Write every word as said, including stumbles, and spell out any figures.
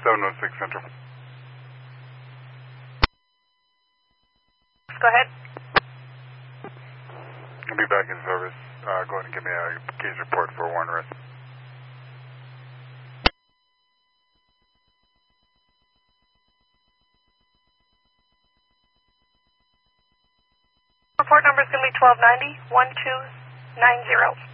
seven one six Central. Go ahead. I'll be back in service. Uh, go ahead and give me a case report for warrant arrest. Report number is going to be twelve ninety, one two nine zero.